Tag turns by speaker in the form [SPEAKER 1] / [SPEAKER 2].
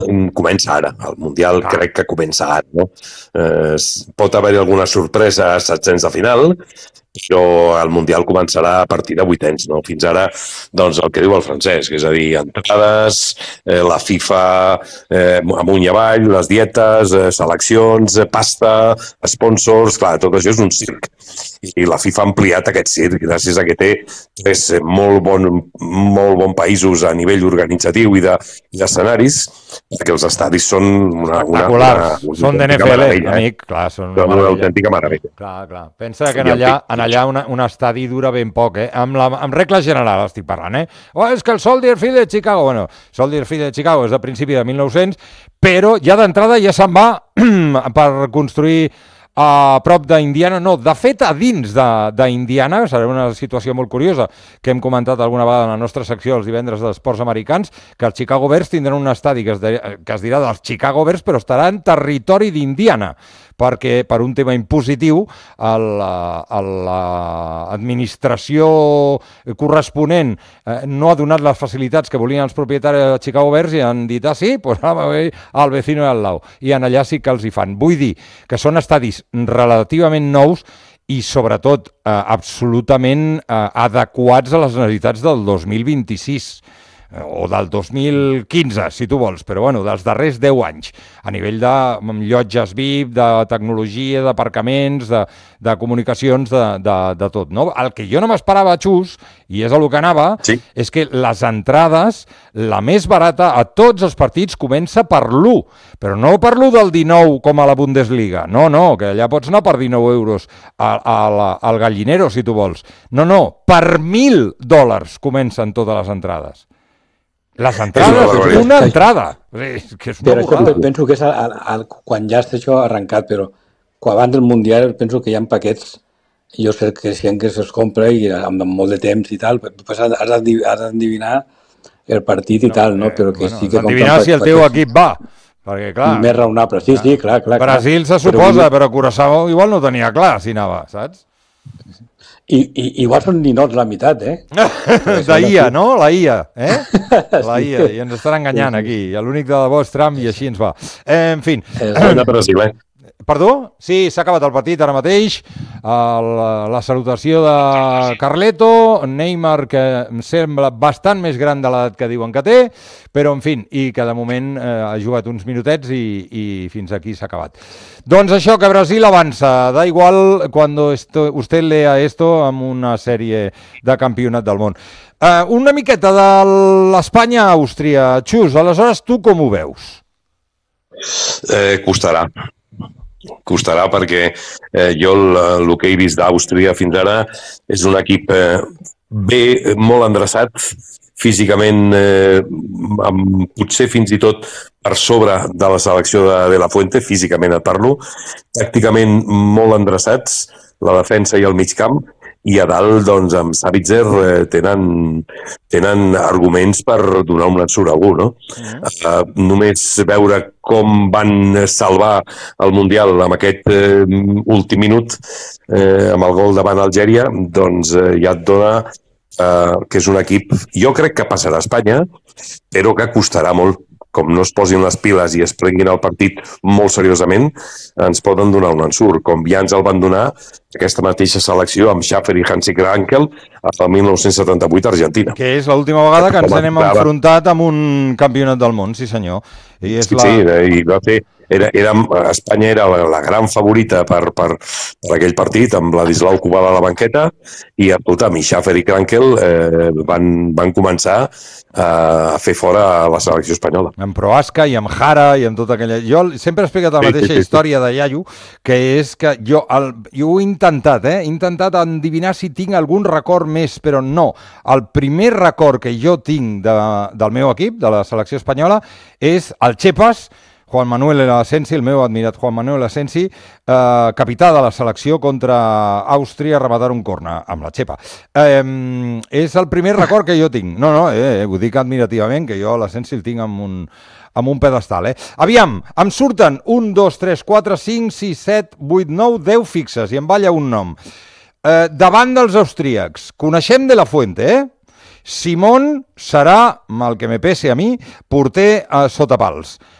[SPEAKER 1] comença ara. El Mundial crec que comença ara. No? Pot haver-hi alguna sorpresa a 700 de final, però el Mundial començarà a partir de vuitens, no? Fins ara, doncs, el que diu el Francesc, és a dir, entrades, la FIFA amunt i avall, les dietes, seleccions, pasta, sponsors, clar, tot això és un circ. I la FIFA ha ampliat aquest circ gràcies a que té tres molt bon països a nivell organitzatiu i d'escenaris, perquè els estadis són
[SPEAKER 2] espectaculars. Són d'NFL, amic. Clar, són
[SPEAKER 1] una autèntica meravella.
[SPEAKER 2] Clar. Pensa que en allà un estadi dura ben poc, amb regla general estic parlant, és que el Soldier Field de Chicago, bueno, Soldier Field de Chicago és de principi de 1900, però ja d'entrada ja se'n va per construir a prop d'Indiana, no, de fet a dins d'Indiana, serà una situació molt curiosa que hem comentat alguna vegada en la nostra secció els divendres d'esports americans, que els Chicago Bears tindran un estadi que es dirà dels Chicago Bears, però estarà en territori d'Indiana, perquè per un tema impositiu l'administració corresponent no ha donat les facilitats que volien els propietaris de Chicago Bears i han dit, sí, pues al vecino de al lado, i en allà sí que els hi fan. Vull dir que són estadis relativament nous i sobretot absolutament adequats a les necessitats del 2026 o del 2015, si tu vols, però bueno, dels darrers 10 anys, a nivell de llotges VIP, de tecnologia, d'aparcaments, de comunicacions, de tot, no? El que jo no m'esperava, Xus, i és a lo que anava, és que les entrades, la més barata a tots els partits comença per l'1, però no per l'1 del 19 com a la Bundesliga, no, que allà pots anar per 19 euros al gallinero, si tu vols. No, per $1.000 comencen totes les entrades. Les entrades, una entrada. Que és
[SPEAKER 3] però això penso que és quan ja està això arrencat, però abans del Mundial penso que hi ha paquets, jo sé que si que se'ls compra i amb molt de temps i tal, has d'endevinar el partit i tal, no? Però que sí que
[SPEAKER 2] endevinar si el teu equip va. Perquè, clar,
[SPEAKER 3] més raonable, sí, clar.
[SPEAKER 2] Brasil se suposa, però Curaçao igual no tenia clar si anava, saps?
[SPEAKER 3] I igual són ninots la meitat,
[SPEAKER 2] De IA, no? La IA, La IA, i ens estan enganyant aquí. L'únic de debò és Trump i així ens va. En fi. Perdó? Sí, s'ha acabat el partit ara mateix. La salutació de Carleto, Neymar, que em sembla bastant més gran de l'edat que diuen que té, però en fi, i que de moment ha jugat uns minutets i fins aquí s'ha acabat. Doncs això, que Brasil avança. Da igual cuando usted lea esto en una sèrie de campionat del món. Una miqueta de l'Espanya-Àustria. Xus, aleshores tu com ho veus?
[SPEAKER 1] Costarà perquè jo el que he vist d'Àustria fins ara és un equip molt endreçat, físicament potser fins i tot per sobre de la selecció de la Fuente, físicament et parlo, tàcticament molt endreçats, la defensa i el mig camp, i a dalt, doncs, amb Savitzer tenen arguments per donar un ensurt a algú, no? Només veure com van salvar el Mundial amb aquest últim minut, amb el gol davant Algèria, doncs ja et dona que és un equip, jo crec que passarà a Espanya, però que costarà molt. Com no es posin les piles i es prenguin el partit molt seriosament, ens poden donar un ensurt, com ja ens el van donar aquesta mateixa selecció amb Schaffer i Hansi Krankel el 1978 a Argentina.
[SPEAKER 2] Que és l'última vegada que ens hem enfrontat amb un campionat del món, sí senyor.
[SPEAKER 1] Sí, i va fer... Espanya era la gran favorita per aquell partit, amb Ladislau Kubala a la banqueta, i amb Schaffer i Krankel van començar a fer fora la selecció espanyola.
[SPEAKER 2] Amb Prohaska i amb Jara i amb tota aquella... Jo sempre he explicat la mateixa història de Iaio, que és que jo ho he intentat, he intentat endevinar si tinc algun record més, però no. El primer record que jo tinc del meu equip, de la selecció espanyola, és el Chepas, Juan Manuel Asensi, el meu admirat Juan Manuel Asensi, capità de la selecció contra Àustria, rematar un corna amb la xepa. És el primer record que jo tinc. No, ho dic admirativament, que jo l'Asensi el tinc amb un pedestal. Aviam, em surten 1, 2, 3, 4, 5, 6, 7, 8, 9, 10 fixes i em balla un nom. Davant dels austríacs, coneixem De La Fuente, Simón serà, mal que me pese a mi, porter sota pals.